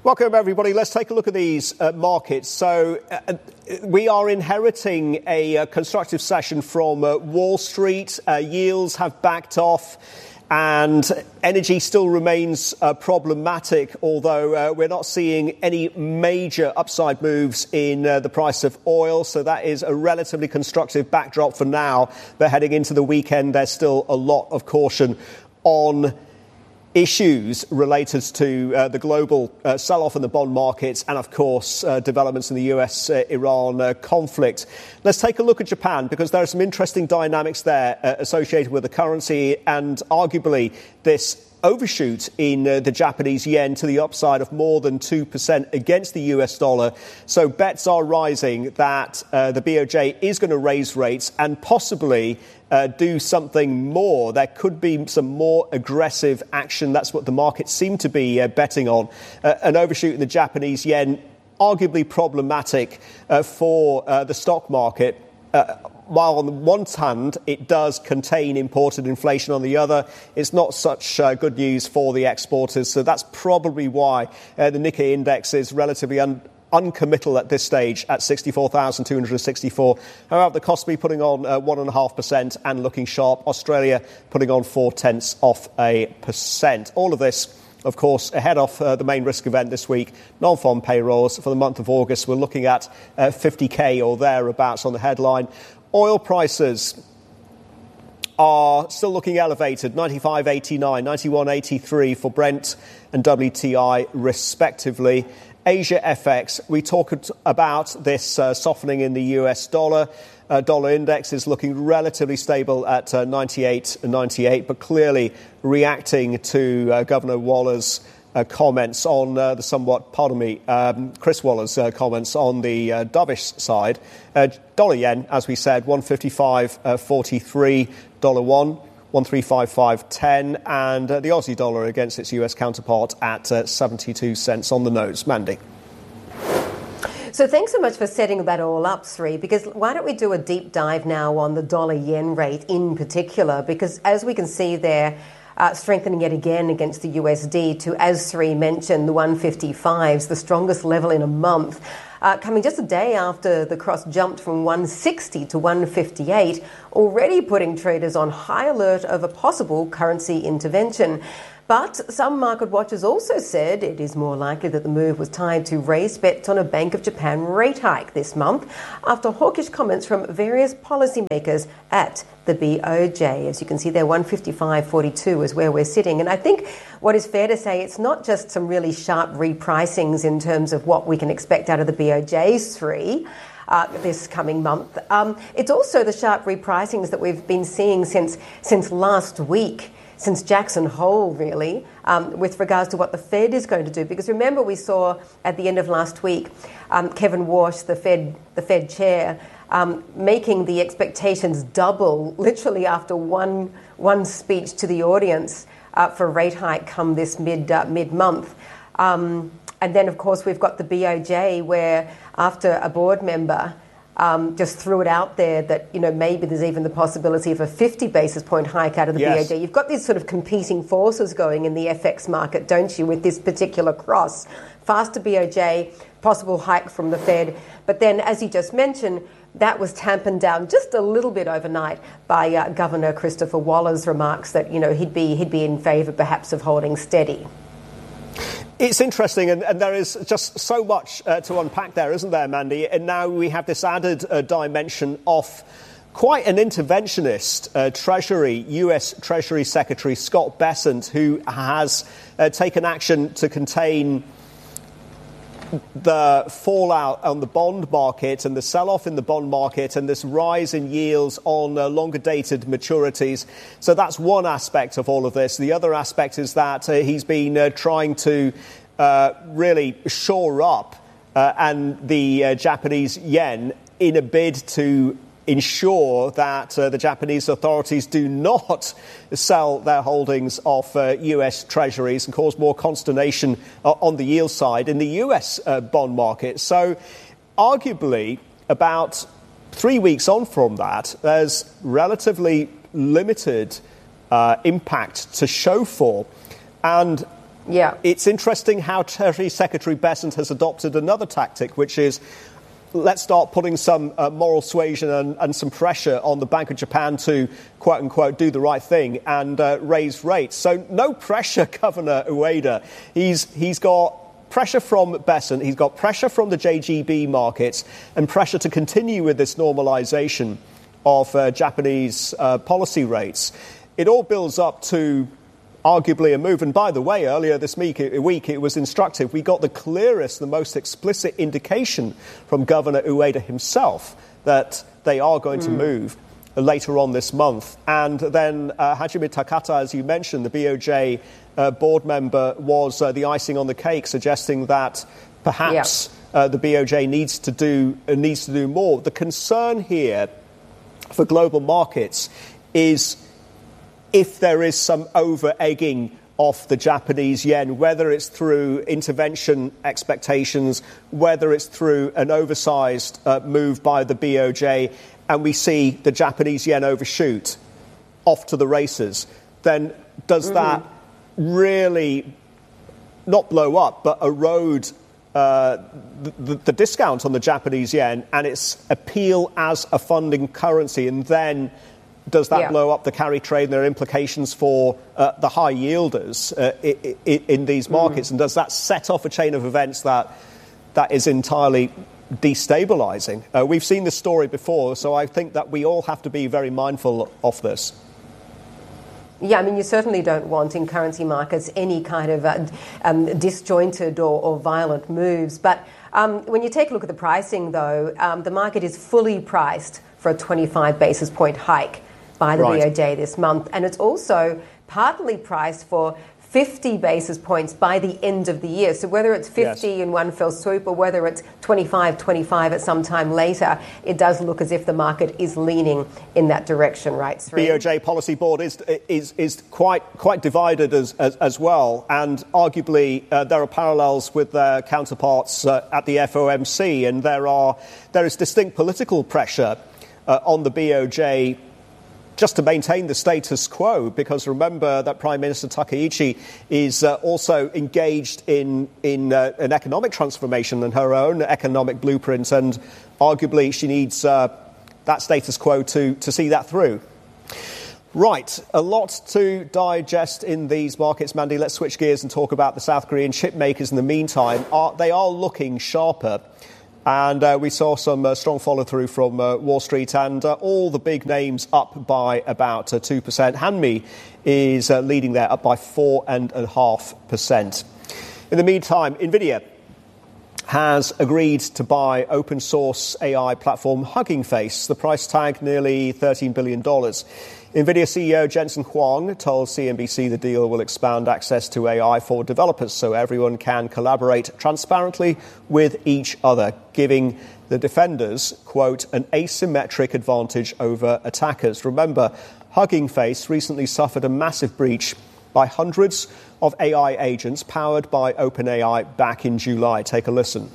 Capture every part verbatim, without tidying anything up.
Welcome, everybody. Let's take a look at these uh, markets. So uh, we are inheriting a uh, constructive session from uh, Wall Street. Uh, yields have backed off and energy still remains uh, problematic, although uh, we're not seeing any major upside moves in uh, the price of oil. So that is a relatively constructive backdrop for now. But heading into the weekend, there's still a lot of caution on issues related to uh, the global uh, sell-off in the bond markets and, of course, uh, developments in the U S Iran uh, conflict. Let's take a look at Japan, because there are some interesting dynamics there uh, associated with the currency and arguably this overshoot in uh, the Japanese yen to the upside of more than two percent against the U S dollar. So bets are rising that uh, the B O J is going to raise rates and possibly uh, do something more. There could be some more aggressive action. That's what the markets seem to be uh, betting on. Uh, an overshoot in the Japanese yen, arguably problematic uh, for uh, the stock market. Uh, While on the one hand, it does contain imported inflation, on the other, it's not such uh, good news for the exporters. So that's probably why uh, the Nikkei index is relatively un- uncommittal at this stage at sixty-four thousand two hundred sixty-four. However, the Kospi putting on uh, one point five percent and looking sharp. Australia putting on four tenths of a percent. All of this, of course, ahead of uh, the main risk event this week, non-farm payrolls for the month of August. We're looking at uh, fifty K or thereabouts on the headline. Oil prices are still looking elevated, ninety-five eighty-nine, ninety-one eighty-three for Brent and W T I respectively. Asia F X, we talked about this uh, softening in the U S dollar. Uh, dollar index is looking relatively stable at uh, ninety-eight ninety-eight, but clearly reacting to uh, Governor Waller's Uh, comments on uh, the somewhat, pardon me, um, Chris Waller's uh, comments on the uh, dovish side. Uh, dollar yen, as we said, one fifty-five forty-three, dollar one, one three five five ten, and uh, the Aussie dollar against its U S counterpart at uh, seventy-two cents on the nose. Mandy. So thanks so much for setting that all up, Sri, because why don't we do a deep dive now on the dollar yen rate in particular, because as we can see there, Uh, strengthening yet again against the U S D to, as Sri mentioned, the one fifty-fives, the strongest level in a month, uh, coming just a day after the cross jumped from one sixty to one fifty-eight, already putting traders on high alert of a possible currency intervention. But some market watchers also said it is more likely that the move was tied to raised bets on a Bank of Japan rate hike this month after hawkish comments from various policymakers at the B O J. As you can see there, one fifty-five forty-two is where we're sitting. And I think what is fair to say, it's not just some really sharp repricings in terms of what we can expect out of the B O J's three. Uh, this coming month. Um, it's also the sharp repricings that we've been seeing since since last week. Since Jackson Hole, really, um, with regards to what the Fed is going to do. Because remember, we saw at the end of last week, um, Kevin Warsh, the Fed, the Fed chair, um, making the expectations double, literally after one one speech to the audience uh, for rate hike come this mid uh, mid month. Um, and then, of course, we've got the B O J, where after a board member Um, just threw it out there that, you know, maybe there's even the possibility of a fifty basis point hike out of the yes. B O J. You've got these sort of competing forces going in the F X market, don't you, with this particular cross. Faster B O J, possible hike from the Fed. But then, as you just mentioned, that was tampened down just a little bit overnight by uh, Governor Christopher Waller's remarks that, you know, he'd be he'd be in favour perhaps of holding steady. It's interesting, and, and there is just so much uh, to unpack there, isn't there, Mandy? And now we have this added uh, dimension of quite an interventionist uh, Treasury, U S Treasury Secretary Scott Bessent, who has uh, taken action to contain the fallout on the bond market and the sell-off in the bond market and this rise in yields on uh, longer-dated maturities. So that's one aspect of all of this. The other aspect is that uh, he's been uh, trying to uh, really shore up uh, and the uh, Japanese yen in a bid to ensure that uh, the Japanese authorities do not sell their holdings of uh, U S treasuries and cause more consternation uh, on the yield side in the U S uh, bond market. So arguably, about three weeks on from that, there's relatively limited uh, impact to show for. And Yeah. It's interesting how Treasury Secretary Bessent has adopted another tactic, which is let's start putting some uh, moral suasion and, and some pressure on the Bank of Japan to, quote unquote, do the right thing and uh, raise rates. So no pressure, Governor Ueda. He's he's got pressure from Bessent, he's got pressure from the J G B markets, and pressure to continue with this normalization of uh, Japanese uh, policy rates. It all builds up to arguably a move. And by the way, earlier this week, week it was instructive. We got the clearest, the most explicit indication from Governor Ueda himself that they are going mm. to move later on this month. And then uh, Hajime Takata, as you mentioned, the B O J uh, board member, was uh, the icing on the cake, suggesting that perhaps yeah. uh, the B O J needs to do uh, needs to do more. The concern here for global markets is if there is some over-egging of the Japanese yen, whether it's through intervention expectations, whether it's through an oversized uh, move by the B O J, and we see the Japanese yen overshoot off to the races, then does mm-hmm. that really not blow up, but erode uh, the, the, the discount on the Japanese yen and its appeal as a funding currency? And then does that yeah. blow up the carry trade and their implications for uh, the high yielders uh, I- I- in these markets? Mm. And does that set off a chain of events that that is entirely destabilizing? Uh, we've seen this story before, so I think that we all have to be very mindful of this. Yeah, I mean, you certainly don't want in currency markets any kind of uh, um, disjointed or, or violent moves. But um, when you take a look at the pricing, though, um, the market is fully priced for a twenty-five basis point hike by the right. B O J this month. And it's also partly priced for fifty basis points by the end of the year. So whether it's fifty yes. in one fell swoop or whether it's twenty-five, twenty-five at some time later, it does look as if the market is leaning in that direction, right? Sri? B O J policy board is is is quite quite divided as as, as well, and arguably uh, there are parallels with their counterparts uh, at the F O M C, and there are there is distinct political pressure uh, on the B O J just to maintain the status quo, because remember that Prime Minister Takaichi is uh, also engaged in in uh, an economic transformation and her own economic blueprint, and arguably she needs uh, that status quo to, to see that through. Right, a lot to digest in these markets, Mandy. Let's switch gears and talk about the South Korean chip makers in the meantime. Are, they are looking sharper. And uh, we saw some uh, strong follow-through from uh, Wall Street, and uh, all the big names up by about uh, two percent. Hanmi is uh, leading there, up by four point five percent. In the meantime, NVIDIA has agreed to buy open-source A I platform Hugging Face. The price tag, nearly thirteen billion dollars. NVIDIA C E O Jensen Huang told C N B C the deal will expand access to A I for developers so everyone can collaborate transparently with each other, giving the defenders, quote, an asymmetric advantage over attackers. Remember, Hugging Face recently suffered a massive breach by hundreds of A I agents powered by OpenAI back in July. Take a listen.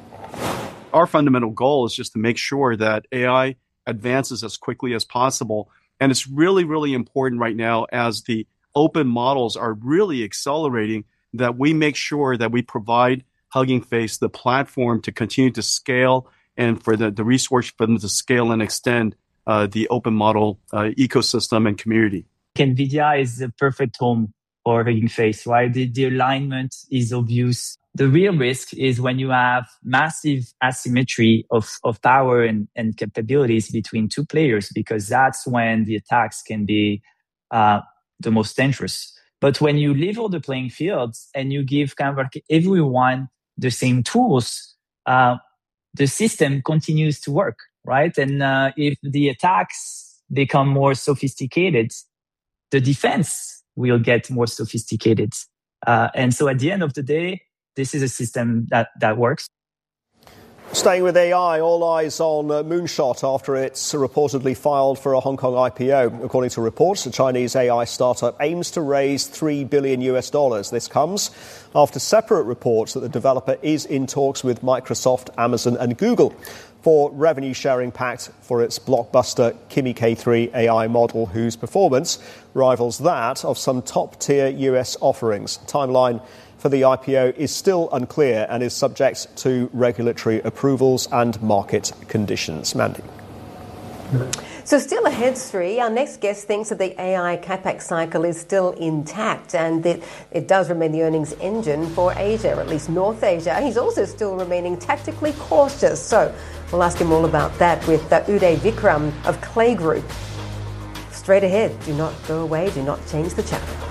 Our fundamental goal is just to make sure that A I advances as quickly as possible. And it's really, really important right now, as the open models are really accelerating, that we make sure that we provide Hugging Face the platform to continue to scale and for the, the resource for them to scale and extend uh, the open model uh, ecosystem and community. NVIDIA is the perfect home for Hugging Face, right? The, the alignment is obvious. The real risk is when you have massive asymmetry of, of power and, and capabilities between two players, because that's when the attacks can be uh, the most dangerous. But when you level the playing fields and you give kind of like everyone the same tools, uh, the system continues to work, right? And uh, if the attacks become more sophisticated, the defense will get more sophisticated. Uh, and so at the end of the day, this is a system that, that works. Staying with A I, all eyes on uh, Moonshot after it's reportedly filed for a Hong Kong I P O. According to reports, the Chinese A I startup aims to raise three billion U S dollars. This comes after separate reports that the developer is in talks with Microsoft, Amazon and Google for revenue sharing pact for its blockbuster Kimi K three A I model, whose performance rivals that of some top-tier U S offerings. Timeline for the I P O is still unclear and is subject to regulatory approvals and market conditions. Mandy. So still ahead, Sri, our next guest thinks that the A I capex cycle is still intact and that it does remain the earnings engine for Asia, or at least North Asia. He's also still remaining tactically cautious. So we'll ask him all about that with uh, Uday Vikram of Clay Group. Straight ahead. Do not go away. Do not change the channel.